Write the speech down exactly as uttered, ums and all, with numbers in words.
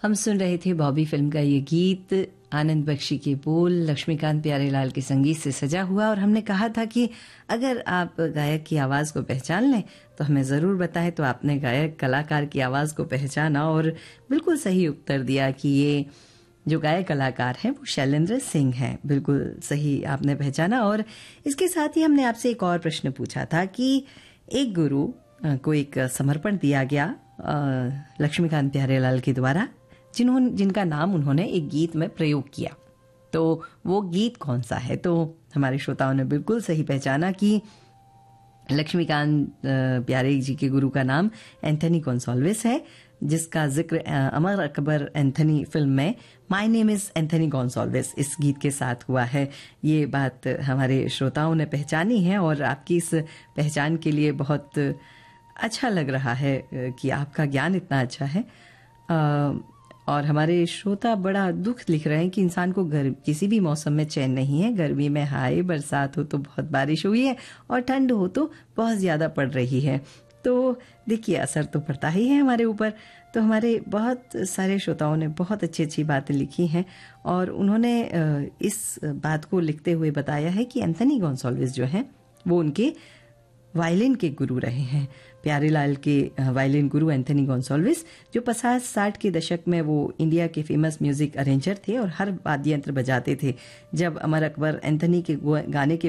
हम सुन रहे थे बॉबी फिल्म का ये गीत, आनंद बख्शी के बोल, लक्ष्मीकांत प्यारेलाल के संगीत से सजा हुआ। और हमने कहा था कि अगर आप गायक की आवाज़ को पहचान लें तो हमें ज़रूर बताएं। तो आपने गायक कलाकार की आवाज़ को पहचाना और बिल्कुल सही उत्तर दिया कि ये जो गायक कलाकार हैं वो शैलेंद्र सिंह हैं। बिल्कुल सही आपने पहचाना। और इसके साथ ही हमने आपसे एक और प्रश्न पूछा था कि एक गुरु को एक समर्पण दिया गया लक्ष्मीकांत प्यारेलाल के द्वारा, जिन्होंने जिनका नाम उन्होंने एक गीत में प्रयोग किया, तो वो गीत कौन सा है? तो हमारे श्रोताओं ने बिल्कुल सही पहचाना कि लक्ष्मीकांत प्यारे जी के गुरु का नाम एंथनी गोंसाल्विस है, जिसका जिक्र अमर अकबर एंथनी फिल्म में my name is Anthony Gonsalves इस गीत के साथ हुआ है। ये बात हमारे श्रोताओं ने पहचानी है और आपकी इस पहचान के लिए बहुत अच्छा लग रहा है कि आपका ज्ञान इतना अच्छा है। आ, और हमारे श्रोता बड़ा दुख लिख रहे हैं कि इंसान को गर्म किसी भी मौसम में चैन नहीं है। गर्मी में हाय, बरसात हो तो बहुत बारिश हुई है और ठंड हो तो बहुत ज़्यादा पड़ रही है। तो देखिए, असर तो पड़ता ही है हमारे ऊपर। तो हमारे बहुत सारे श्रोताओं ने बहुत अच्छी अच्छी बातें लिखी हैं और उन्होंने इस बात को लिखते हुए बताया है कि एंथनी गोंसाल्विस जो हैं वो उनके वायलिन के गुरु रहे हैं। प्यारेलाल के वायलिन गुरु एंथनी गोंसाल्विस, जो पचास साठ के दशक में वो इंडिया के फेमस म्यूजिक अरेंजर थे और हर वाद्य यंत्र बजाते थे। जब अमर अकबर एंथनी के गाने के